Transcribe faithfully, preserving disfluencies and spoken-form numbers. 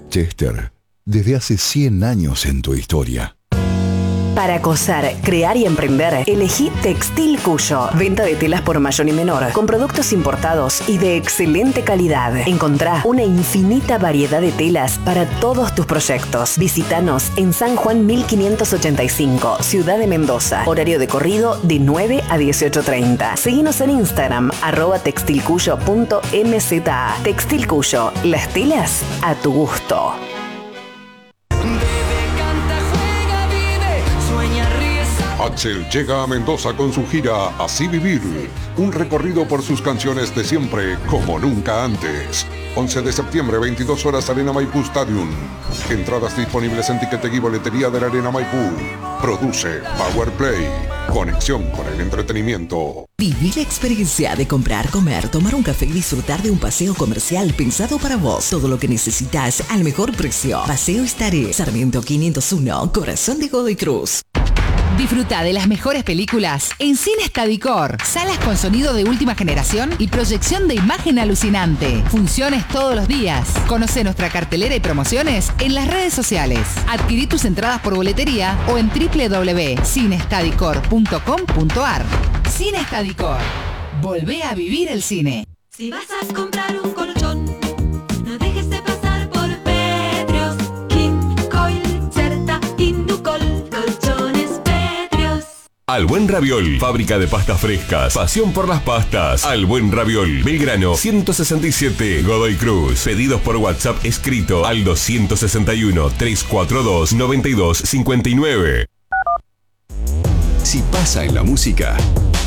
Chester, desde hace cien años en tu historia. Para coser, crear y emprender, elegí Textil Cuyo. Venta de telas por mayor y menor, con productos importados y de excelente calidad. Encontrá una infinita variedad de telas para todos tus proyectos. Visítanos en San Juan mil quinientos ochenta y cinco, Ciudad de Mendoza. Horario de corrido de nueve a dieciocho treinta. Seguinos en Instagram, arroba textilcuyo punto mza. Textil Cuyo, las telas a tu gusto. Axel llega a Mendoza con su gira Así Vivir, un recorrido por sus canciones de siempre como nunca antes. once de septiembre, veintidós horas, Arena Maipú Stadium. Entradas disponibles en Tiquetec y boletería de la Arena Maipú. Produce Power Play. Conexión con el entretenimiento. Viví la experiencia de comprar, comer, tomar un café y disfrutar de un paseo comercial pensado para vos. Todo lo que necesitas al mejor precio. Paseo Estaré, Sarmiento quinientos uno, corazón de Godoy Cruz. Disfruta de las mejores películas en Cine Estadicor. Salas con sonido de última generación y proyección de imagen alucinante. Funciones todos los días. Conoce nuestra cartelera y promociones en las redes sociales. Adquirí tus entradas por boletería o en doble u doble u doble u punto cinestadicor punto com punto ar. Cine Estadicor. Volvé a vivir el cine. Si vas a comprar un colchón, no dejes de pasar por Petrios, King, Coil, Certa, Inducol, colchones Petrios. Al Buen Raviol, fábrica de pastas frescas, pasión por las pastas. Al Buen Raviol, Belgrano ciento sesenta y siete, Godoy Cruz. Pedidos por WhatsApp escrito al doscientos sesenta y uno, trescientos cuarenta y dos, noventa y dos cincuenta y nueve. Si pasa en la música,